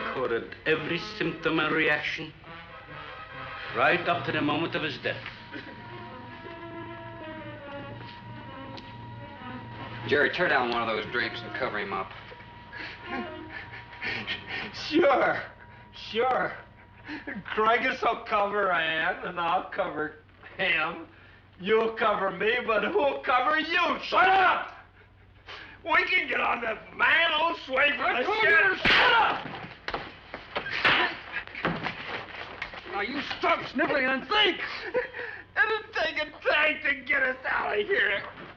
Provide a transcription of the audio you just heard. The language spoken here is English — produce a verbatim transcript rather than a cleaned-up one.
recorded every symptom and reaction, right up to the moment of his death. Jerry, tear down one of those drapes and cover him up. Sure, sure. Craigus will cover Ann, and I'll cover him. You'll cover me, but who'll cover you? Shut up! We can get on the man old sway for the shit. Shut up! Now you stop sniveling and think! It'll take a tank to get us out of here.